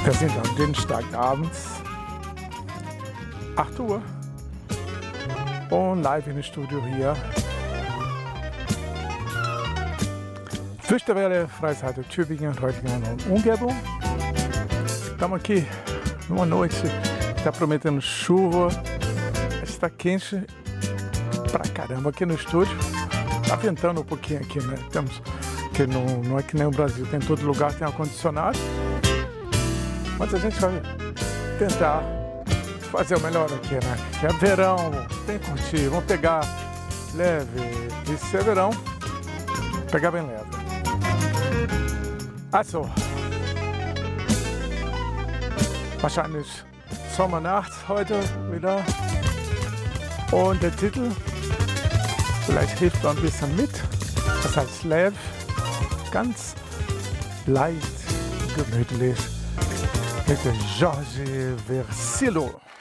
Wir sind am Dienstagabends, 8 Uhr, und live in dem Studio hier. Fürchterwelle, Freizeit Tübingen, Reutlingen und Umgebung. Estamos aqui numa noite que está prometendo chuva, está quente pra caramba aqui no estúdio. Tá ventando um pouquinho aqui, né? Temos que não é que nem o Brasil, tem em todo lugar tem ar-condicionado. Mas a gente vai tentar fazer o melhor aqui, né? É verão, tem que curtir, vamos pegar leve. E se é verão, pegar bem leve. Also, wahrscheinlich Sommernacht heute wieder. Und der Titel, vielleicht hilft er ein bisschen mit. Das heißt leve, ganz leicht, gemütlich. Mit Jorge Versilo.